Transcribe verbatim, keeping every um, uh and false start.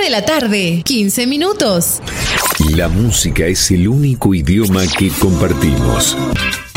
de la tarde, quince minutos. La música es el único idioma que compartimos.